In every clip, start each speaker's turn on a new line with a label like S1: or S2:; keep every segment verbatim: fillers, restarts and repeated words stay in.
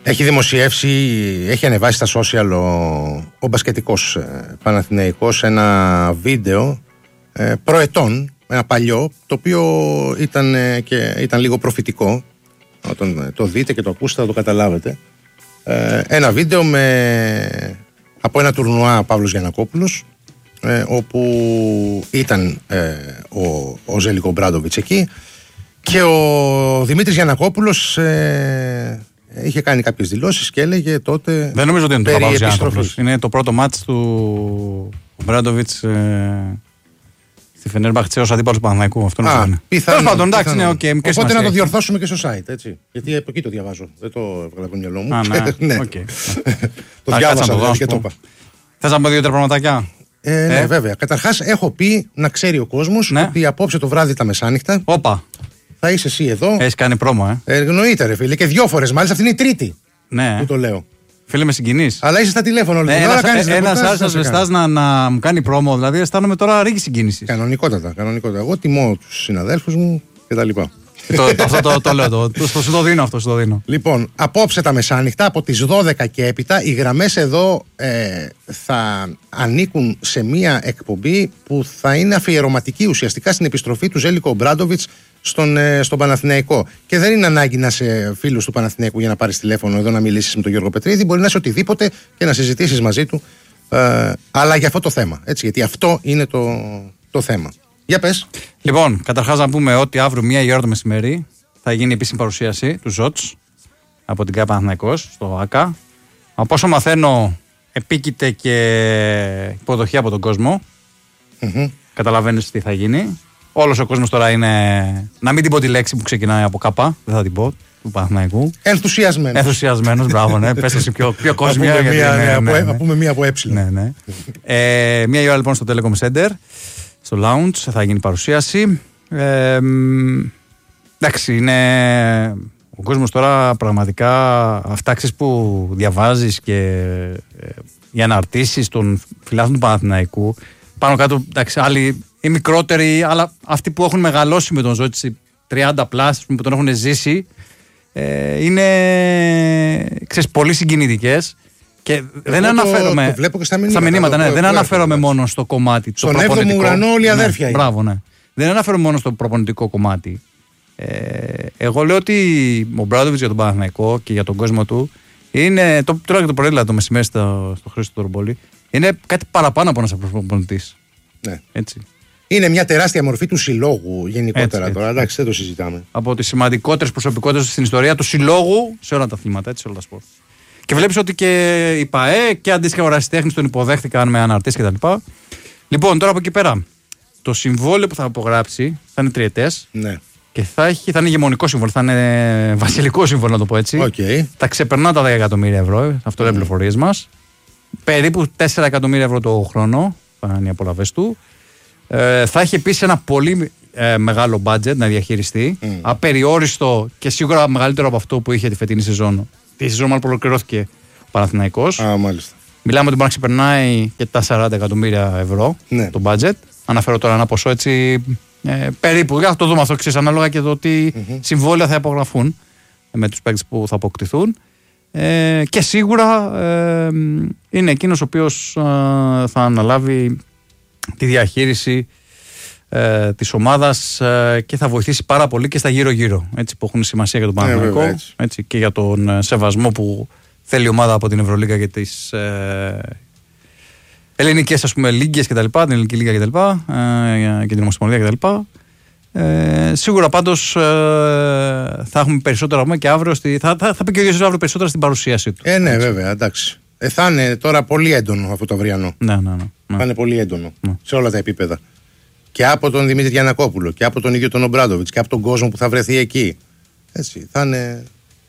S1: Έχει δημοσιεύσει, έχει ανεβάσει στα social ο, ο μπασκετικός ε, Παναθηναϊκός ένα βίντεο ε, προετών, ένα παλιό, το οποίο ήταν, ε, και, ήταν λίγο προφητικό. Όταν το δείτε και το ακούσετε θα το καταλάβετε. Ε, ένα βίντεο με, από ένα τουρνουά Παύλος Γιαννακόπουλος, ε, όπου ήταν ε, ο, ο Ζέλικο Μπράντοβιτς εκεί και ο Δημήτρης Γιαννακόπουλος ε, είχε κάνει κάποιες δηλώσεις και έλεγε τότε.
S2: Δεν νομίζω ότι είναι το Παύλος Γιαννακόπουλος. Είναι το πρώτο μάτς του Μπράντοβιτς ε, στη Φενέρμπαχτσε ως αντίπαλος του Παναθηναϊκού. Αυτό νομίζω είναι. Τέλος πάντων, εντάξει, ναι, okay,
S1: οπότε σημασία. Να το διορθώσουμε και στο site, έτσι. Γιατί από εκεί το διαβάζω. Δεν το έβγαλα από το μυαλό μου.
S2: Α, ναι.
S1: ναι.
S2: Okay.
S1: το διάβασα δηλαδή και το είπα.
S2: Θες να πω δύο-τρία πραγματάκια?
S1: Ε, ναι, ε? βέβαια. Καταρχάς, έχω πει να ξέρει ο κόσμος ναι. ότι απόψε το βράδυ τα μεσάνυχτα.
S2: Όπα.
S1: Θα είσαι εσύ εδώ.
S2: Έχει κάνει πρόμο, ε.
S1: ε εννοείται, ρε φίλε. Και δύο φορές μάλιστα. Αυτή είναι η τρίτη.
S2: Ναι.
S1: Που το λέω.
S2: Φίλε, με συγκινείς.
S1: Αλλά είσαι στα τηλέφωνα όλη την ώρα.
S2: Ένας άλλος ζεστάς να, να μου κάνει πρόμο. Δηλαδή, αισθάνομαι τώρα ρίγη συγκίνησης.
S1: Κανονικότατα, κανονικότατα. Εγώ τιμώ τους συναδέλφους μου κτλ.
S2: το, το, αυτό το, το λέω. Το, το, σου το δίνω αυτό, σου το δίνω.
S1: Λοιπόν, απόψε τα μεσάνυχτα από τις δώδεκα και έπειτα οι γραμμές εδώ ε, θα ανήκουν σε μία εκπομπή που θα είναι αφιερωματική ουσιαστικά στην επιστροφή του Ζέλικο Μπράντοβιτς στον, ε, στον Παναθηναϊκό. Και δεν είναι ανάγκη να είσαι φίλος του Παναθηναϊκού για να πάρεις τηλέφωνο εδώ να μιλήσεις με τον Γιώργο Πετρίδη. Μπορεί να είσαι οτιδήποτε και να συζητήσεις μαζί του. Ε, αλλά για αυτό το θέμα. Έτσι, γιατί αυτό είναι το, το θέμα. Για πες.
S2: Λοιπόν, καταρχάς να πούμε ότι αύριο μία η ώρα το μεσημέρι θα γίνει η επίσημη παρουσίαση του ΖΟΤΣ από την ΚΑΠ Παναθηναϊκός στο ΆΚΑ. Από όσο μαθαίνω, επίκειται και υποδοχή από τον κόσμο.
S1: Mm-hmm.
S2: Καταλαβαίνεις τι θα γίνει. Όλος ο κόσμος τώρα είναι. Να μην την πω τη λέξη που ξεκινάει από ΚΑΠΑ, δεν θα την πω, του Παναθηναϊκού.
S1: Ενθουσιασμένος.
S2: Ενθουσιασμένος, μπράβο, ναι. Πες εσύ πιο, πιο κόσμια.
S1: Να πούμε μία από ε.
S2: Ναι, ναι. ε, μία η ώρα λοιπόν στο Telecom Center. Στο lounge θα γίνει παρουσίαση. Ε, εντάξει, είναι ο κόσμος τώρα πραγματικά αυτά που διαβάζεις και ε, οι αναρτήσεις των φιλάθλων του Παναθηναϊκού πάνω κάτω, εντάξει, άλλοι οι μικρότεροι, αλλά αυτοί που έχουν μεγαλώσει με τον Ζώτη τριάντα πλάς που τον έχουν ζήσει ε, είναι ξέρεις, πολύ συγκινητικές. Και εγώ δεν αναφέρομαι.
S1: Το, το βλέπω και στα μηνύματα.
S2: Στα μηνύματα ναι,
S1: το,
S2: δεν
S1: το,
S2: αναφέρομαι μόνο στο κομμάτι το
S1: στον έβδομο ουρανό, όλοι οι αδέρφια.
S2: Ναι, μπράβο, ναι. Δεν αναφέρομαι μόνο στο προπονητικό κομμάτι. Ε, εγώ λέω ότι ο Μπράντοβιτς για τον Παναθηναϊκό και για τον κόσμο του είναι. Το, τώρα και το πρωί, δηλαδή το μεσημέρι στο, στο Χρήστο Τορμπολή, είναι κάτι παραπάνω από ένας προπονητής.
S1: Ναι.
S2: Έτσι.
S1: Είναι μια τεράστια μορφή του συλλόγου γενικότερα
S2: έτσι,
S1: τώρα.
S2: έτσι.
S1: Εντάξει, δεν το συζητάμε.
S2: Από τις σημαντικότερες προσωπικότητες στην ιστορία του συλλόγου σε όλα τα αθλήματα, έτσι, σε όλα τα σπορ. Και βλέπεις ότι και η ΠΑΕ και αντίστοιχα ορασιτέχνης τον υποδέχτηκαν με αναρτήσεις κτλ. Λοιπόν, τώρα από εκεί πέρα, το συμβόλαιο που θα υπογράψει θα είναι τριετές.
S1: Ναι.
S2: Και θα, έχει, θα είναι ηγεμονικό συμβόλαιο, θα είναι βασιλικό συμβόλαιο, να το πω έτσι.
S1: Okay.
S2: Θα ξεπερνά τα δέκα εκατομμύρια ευρώ, αυτό είναι mm. πληροφορίες μας. Περίπου τέσσερα εκατομμύρια ευρώ το χρόνο θα είναι οι απολαβές του. Ε, θα έχει επίσης ένα πολύ ε, μεγάλο budget να διαχειριστεί, mm. απεριόριστο και σίγουρα μεγαλύτερο από αυτό που είχε τη φετινή σεζόν. Τη σεζόν μάλλον που ολοκληρώθηκε ο Παναθηναϊκός.
S1: Α, μάλιστα.
S2: Μιλάμε ότι μπορεί να ξεπερνάει και τα σαράντα εκατομμύρια ευρώ ναι. το budget. Αναφέρω τώρα ένα ποσό έτσι ε, περίπου. Για να το δούμε αυτό ξέρεις, ανάλογα και το τι mm-hmm. συμβόλαια θα υπογραφούν με τους παίκτες που θα αποκτηθούν. Ε, και σίγουρα ε, είναι εκείνος ο οποίος ε, θα αναλάβει τη διαχείριση ε, της ομάδας ε, και θα βοηθήσει πάρα πολύ και στα γύρω-γύρω έτσι, που έχουν σημασία για τον Παναθηναϊκό ε, έτσι, και για τον ε, σεβασμό που θέλει η ομάδα από την Ευρωλίγα και τις ε, ελληνικές ας πούμε λίγκες και τα λοιπά, την ελληνική λίγα και τα λοιπά ε, και την ομοσπονδία και τα λοιπά. Ε, σίγουρα πάντως ε, θα έχουμε περισσότερα πούμε, και αύριο στη, θα, θα, θα πει και ο ίδιος αύριο περισσότερα στην παρουσίαση του.
S1: Ε, ναι, έτσι. Βέβαια, εντάξει. Ε, θα είναι τώρα πολύ έντονο αυτό το αυριανό.
S2: Ναι, ναι, ναι, ναι.
S1: Θα είναι πολύ έντονο
S2: ναι.
S1: σε όλα τα επίπεδα. Και από τον Δημήτρη Γιαννακόπουλο και από τον ίδιο τον Ομπράντοβιτς και από τον κόσμο που θα βρεθεί εκεί. Έτσι, θα είναι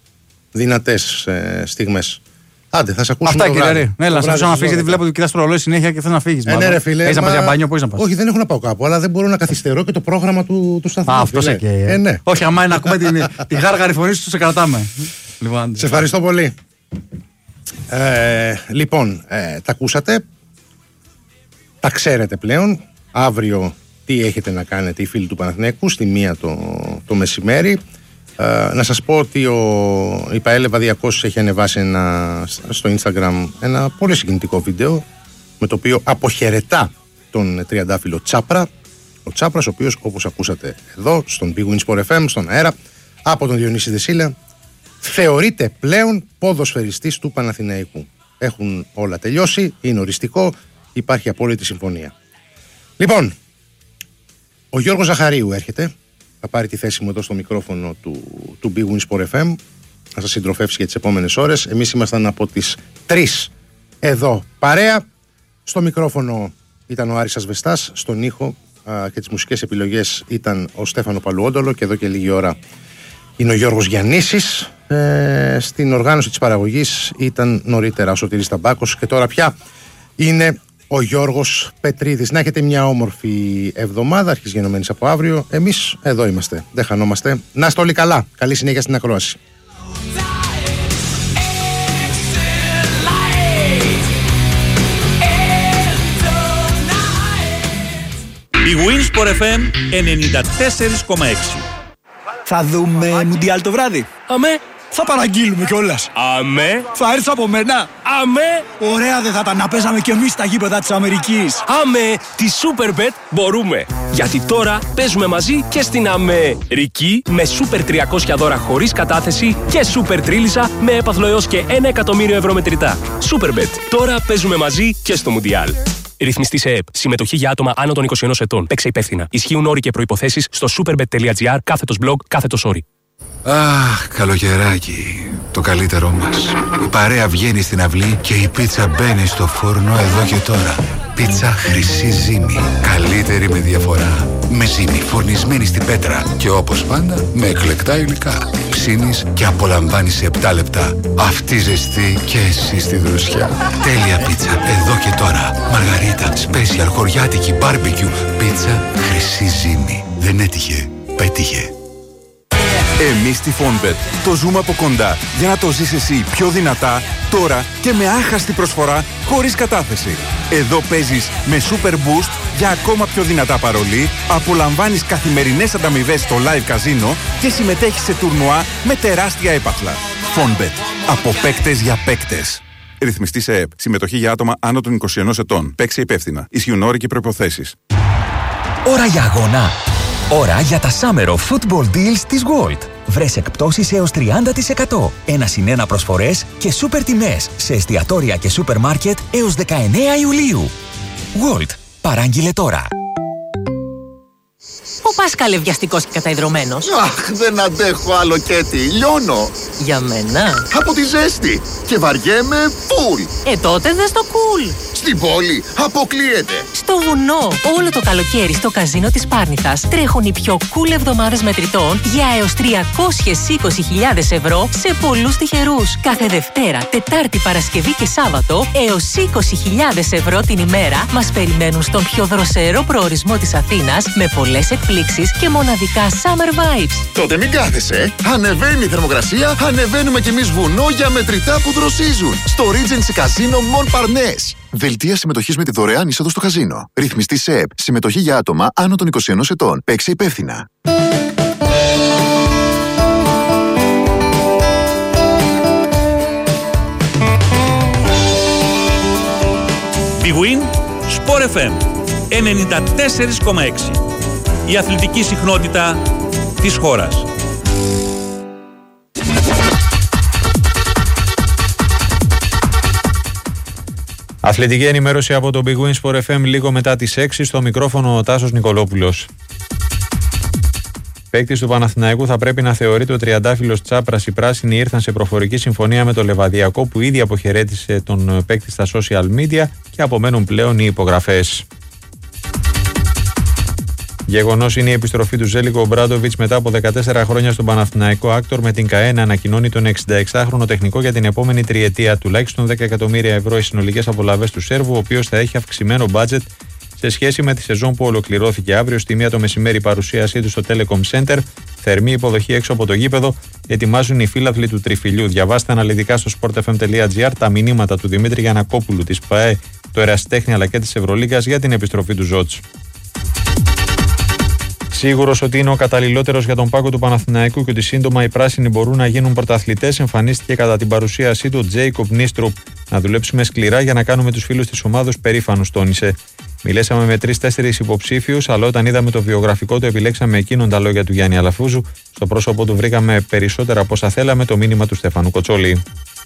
S1: δυνατές ε, στιγμές. Άντε, θα σε ακούσουμε.
S2: Αυτά κύριε. Ναι, να σε να φύγει γιατί βλέπω ότι κοιτάς το ρολόι συνέχεια και θες να φύγεις.
S1: Ε, ναι, ρε φίλε.
S2: Έχεις μα... να πας για μπάνιο, πώς να πας.
S1: Όχι, δεν έχω να πάω κάπου, αλλά δεν μπορώ να καθυστερώ και το πρόγραμμα του, του σταθμού.
S2: Α, αυτό σε καίει. Ε.
S1: Ε, ναι.
S2: Όχι, άμα είναι να ακούμε την, τη γάργαρη φωνή σου, σε κρατάμε. Λοιπόν,
S1: σε ευχαριστώ πολύ. Ε, λοιπόν, ε, τα ακούσατε. Τα ξέρετε πλέον. Αύριο τι έχετε να κάνετε οι φίλοι του Παναθηναϊκού στη μία το, το μεσημέρι. Ε, να σας πω ότι ο, η Παέλεβα διακόσια έχει ανεβάσει ένα, στο Instagram ένα πολύ συγκινητικό βίντεο με το οποίο αποχαιρετά τον τριαντάφυλλο Τσάπρα. Ο Τσάπρας, ο οποίος, όπως ακούσατε εδώ στον Big Win Sport εφ εμ, στον αέρα, από τον Διονύση Δεσίλα, θεωρείται πλέον ποδοσφαιριστής του Παναθηναϊκού. Έχουν όλα τελειώσει, είναι οριστικό, υπάρχει απόλυτη συμφωνία. Λοιπόν, ο Γιώργος Ζαχαρίου έρχεται, θα πάρει τη θέση μου εδώ στο μικρόφωνο του, του Big Win Sport εφ εμ, θα σας συντροφεύσει για τις επόμενες ώρες. Εμείς ήμασταν από τις τρεις εδώ παρέα. Στο μικρόφωνο ήταν ο Άρης Ασβεστάς, στον ήχο α, και τις μουσικές επιλογές ήταν ο Στέφανο Παλουόντολο και εδώ και λίγη ώρα είναι ο Γιώργος Γιαννήσης. Ε, στην οργάνωση της παραγωγής ήταν νωρίτερα ο Σωτήρης Ταμπάκος και τώρα πια είναι ο Γιώργος Πετρίδης. Να έχετε μια όμορφη εβδομάδα, αρχής γενομένης από αύριο. Εμείς εδώ είμαστε, δεν χανόμαστε. Να είστε όλοι καλά. Καλή συνέχεια στην ακρόαση.
S3: Η Win Sport εφ εμ ενενήντα τέσσερα κόμμα έξι.
S4: Θα δούμε Μουντιάλ το βράδυ.
S5: Αμέ.
S4: Θα παραγγείλουμε κιόλας.
S5: Αμέ.
S4: Θα έρθεις από μένα.
S5: Αμέ.
S4: Ωραία δεν θα ήταν να παίζαμε κι εμείς στα γήπεδα της Αμερικής.
S5: Αμέ. Τη Superbet μπορούμε. Γιατί τώρα παίζουμε μαζί και στην Αμερική με Super τριακόσια δώρα χωρίς κατάθεση και Super Τρίλισσα με έπαθλο έως και ένα εκατομμύριο ευρώ μετρητά. Superbet. Τώρα παίζουμε μαζί και στο Μουντιάλ. Ρυθμιστή σε ΕΕΠ. Συμμετοχή για άτομα άνω των είκοσι ενός ετών. Παίξε υπεύθυνα. Ισχύουν όροι και προϋποθέσεις στο superbet.gr κάθετος blog κάθετος όροι.
S6: Αχ, καλοκαιράκι. Το καλύτερό μας. Η παρέα βγαίνει στην αυλή και η πίτσα μπαίνει στο φούρνο εδώ και τώρα. Πίτσα Χρυσή Ζύμη. Καλύτερη με διαφορά. Με ζύμη φορνισμένη στην πέτρα. Και όπως πάντα με εκλεκτά υλικά. Ψήνεις και απολαμβάνεις σε επτά λεπτά. Αυτή ζεστή και εσύ στη δροσιά. Τέλεια πίτσα εδώ και τώρα. Μαργαρίτα, special, χωριάτικη, μπάρμπεκιου. Πίτσα Χρυσή Ζύμη. Δεν έτυχε, πέτυχε.
S7: Εμείς στη Fonbet το ζούμε από κοντά για να το ζεις εσύ πιο δυνατά, τώρα και με άχαστη προσφορά χωρίς κατάθεση. Εδώ παίζεις με Super Boost για ακόμα πιο δυνατά παρολί, απολαμβάνεις καθημερινές ανταμοιβές στο live καζίνο και συμμετέχεις σε τουρνουά με τεράστια έπαθλα. Fonbet. Από παίκτες για παίκτες. Ρυθμιστή σε ΕΕΠ. Συμμετοχή για άτομα άνω των είκοσι ενός ετών. Παίξε υπεύθυνα. Ισχύουν όροι και προϋποθέσεις.
S8: Ώρα για αγώνα. Ώρα για τα Summer of Football Deals της Gold. Βρες εκπτώσεις έως τριάντα τοις εκατό. Ένα συν ένα προσφορές και σούπερ τιμές σε εστιατόρια και σούπερ μάρκετ έως δεκαεννέα Ιουλίου. Gold. Παράγγειλε τώρα.
S9: Πού πας καλευδιαστικός και καταϊδρωμένος?
S10: Αχ, δεν αντέχω άλλο Κέτι, λιώνω.
S9: Για μένα?
S10: Από τη ζέστη και βαριέμαι φουλ.
S9: Ε, τότε δες το cool.
S10: Στην πόλη αποκλείεται.
S9: Στο βουνό, όλο το καλοκαίρι στο καζίνο της Πάρνηθας τρέχουν οι πιο cool εβδομάδες μετρητών για έως τριακόσιες είκοσι χιλιάδες ευρώ σε πολλούς τυχερούς. Κάθε Δευτέρα, Τετάρτη, Παρασκευή και Σάββατο έως είκοσι χιλιάδες ευρώ την ημέρα μας περιμένουν στον πιο δροσερό προορισμό της Αθήνας με πολλές εκπλήξεις και μοναδικά summer vibes.
S10: Τότε μην κάθεσαι. Ανεβαίνει η θερμοκρασία, ανεβαίνουμε κι εμείς βουνό για μετρητά που δροσίζουν. Στο Regency Casino Montparnasse. Δελτία συμμετοχής με τη δωρεάν είσοδο στο καζίνο. Ρυθμιστή σε ΕΕΠ. Συμμετοχή για άτομα άνω των είκοσι ενός ετών. Παίξε υπεύθυνα.
S3: Big Win Sport εφ εμ ενενήντα τέσσερα κόμμα έξι. Η αθλητική συχνότητα της χώρας.
S2: Αθλητική ενημέρωση από το Big Win Sport εφ εμ λίγο μετά τις έξι, στο μικρόφωνο ο Τάσος Νικολόπουλος. Παίκτης του Παναθηναϊκού θα πρέπει να θεωρείται ο τριαντάφυλλος Τσάπρας. Οι πράσινοι ήρθαν σε προφορική συμφωνία με το Λεβαδιακό που ήδη αποχαιρέτησε τον παίκτη στα social media και απομένουν πλέον οι υπογραφές. Γεγονός είναι η επιστροφή του Ζέλικο Ομπράντοβιτς μετά από δεκατέσσερα χρόνια στον Παναθηναϊκό. Άκτορ με την ΚΑΕ να ανακοινώνει τον εξηνταεξάχρονο τεχνικό για την επόμενη τριετία. Τουλάχιστον δέκα εκατομμύρια ευρώ οι συνολικές απολαβές του Σέρβου, ο οποίος θα έχει αυξημένο μπάτζετ σε σχέση με τη σεζόν που ολοκληρώθηκε αύριο. Στη μία το μεσημέρι η παρουσίασή του στο Telecom Center. Θερμή υποδοχή έξω από το γήπεδο. Ετοιμάζουν οι φίλαθλοι του Τριφυλιού. Διαβάστε αναλυτικά στο sportfm.gr τα μηνύματα του Δημήτρη Γιαννακόπουλου, της ΠΑΕ, του Ερασιτέχνη αλλά και της Ευρωλίγκας για την επιστροφή του Ζότς.
S11: Σίγουρος ότι είναι ο καταλληλότερος για τον πάγκο του Παναθηναϊκού και ότι σύντομα οι πράσινοι μπορούν να γίνουν πρωταθλητές, εμφανίστηκε κατά την παρουσίασή του ο Τζέικοπ Νίστρουπ. Να δουλέψουμε σκληρά για να κάνουμε τους φίλους της ομάδος περήφανους, τόνισε. Μιλήσαμε με τρεις-τέσσερις υποψήφιους, αλλά όταν είδαμε το βιογραφικό του, επιλέξαμε εκείνον, τα λόγια του Γιάννη Αλαφούζου. Στο πρόσωπο του βρήκαμε περισσότερα από όσα θέλαμε, το μήνυμα του Στέφανου Κοτσόλη.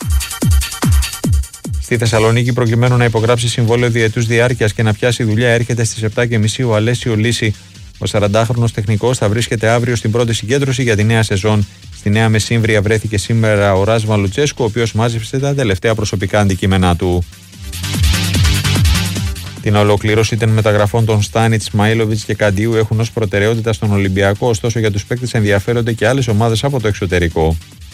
S11: Στη Θεσσαλονίκη, προκειμένου να υπογράψει συμβόλαιο διετούς διάρκειας και να πιάσει δουλειά, έρχεται στις επτά και μισή ο Αλέσιο Λύση. Ο σαραντάχρονος τεχνικός θα βρίσκεται αύριο στην πρώτη συγκέντρωση για τη νέα σεζόν. Στη Νέα Μεσύμβρια βρέθηκε σήμερα ο Ράσβαν Λουτσέσκου, ο οποίος μάζεψε τα τελευταία προσωπικά αντικείμενά του. Την ολοκλήρωση των μεταγραφών των Στάνιτ, Σμαίλοβιτς και Καντιού έχουν ως προτεραιότητα στον Ολυμπιακό, ωστόσο για τους παίκτες ενδιαφέρονται και άλλες ομάδες από το εξωτερικό.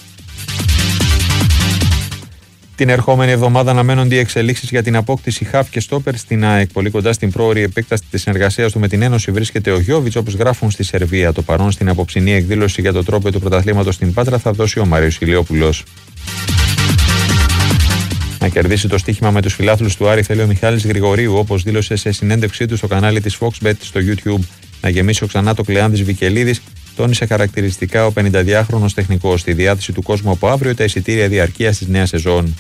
S11: Την ερχόμενη εβδομάδα αναμένονται οι εξελίξεις για την απόκτηση χαφ και στόπερ στην ΑΕΚ. Πολύ κοντά στην πρόωρη επέκταση της συνεργασίας του με την Ένωση βρίσκεται ο Γιώβιτς, όπως γράφουν στη Σερβία. Το παρόν στην αποψινή εκδήλωση για το τρόπο του πρωταθλήματος στην Πάτρα θα δώσει ο Μάριος Ηλιόπουλος. Να κερδίσει το στοίχημα με τους φιλάθλους του Άρη θέλει ο Μιχάλης Γρηγορίου, όπως δήλωσε σε συνέντευξή του στο κανάλι της Foxbet στο YouTube. Να γεμίσει ξανά το Κλεάνδης Βικελίδης, τόνισε χαρακτηριστικά ο πενηνταδυάχρονος τεχνικός. Στη διάθεση του κόσμου από αύριο τα εισιτήρια διαρκείας της νέας σεζόν.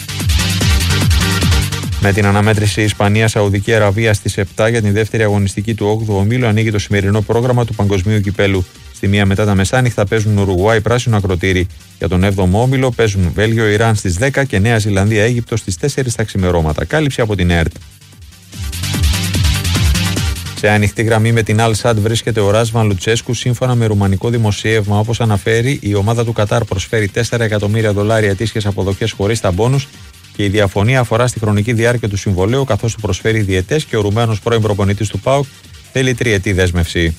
S11: Με την αναμέτρηση Ισπανία-Σαουδική Αραβία στις επτά για την δεύτερη αγωνιστική του όγδοου ομίλου, ανοίγει το σημερινό πρόγραμμα του Παγκοσμίου Κυπέλου. Στη μία μετά τα μεσάνυχτα παίζουν Ουρουγουάη πράσινο ακροτήρι. Για τον έβδομο όμιλο παίζουν Βέλγιο-Ιράν στις δέκα και Νέα Ζηλανδία-Αίγυπτο στις τέσσερις τα ξημερώματα. Κάλυψη από την ΕΡΤ. Σε ανοιχτή γραμμή με την Al Sadd βρίσκεται ο Ράσβαν Λουτσέσκου. Σύμφωνα με ρουμανικό δημοσίευμα, όπως αναφέρει, η ομάδα του Κατάρ προσφέρει τέσσερα εκατομμύρια δολάρια ετήσιες αποδοχές χωρίς τα μπόνους και η διαφωνία αφορά στη χρονική διάρκεια του συμβολαίου, καθώς του προσφέρει διετές και ο Ρουμάνος πρώην προπονητής του ΠΑΟΚ θέλει τριετή δέσμευση.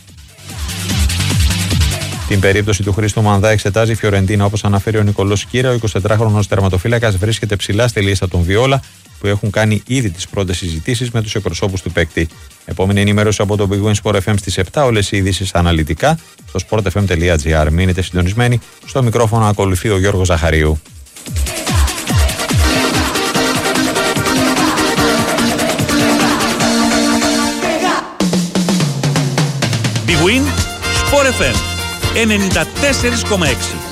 S11: Την περίπτωση του Χρήστο Μανδά εξετάζει η Φιωρεντίνα, όπως αναφέρει ο Νικολός Κύρα. Ο εικοσιτετράχρονος τερματοφύλακας βρίσκεται ψηλά στη λίστα των Βιόλα, που έχουν κάνει ήδη τις πρώτες συζητήσεις με τους εκπροσώπους του παίκτη. Επόμενη ενημέρωση από το Big Win Sport εφ εμ στις επτά. Όλες οι ειδήσεις αναλυτικά στο sport f m τελεία g r. Μείνετε συντονισμένοι. Στο μικρόφωνο ακολουθεί ο Γιώργος Ζαχαρίου.
S3: Big Win Sport εφ εμ ενενήντα τέσσερα κόμμα έξι.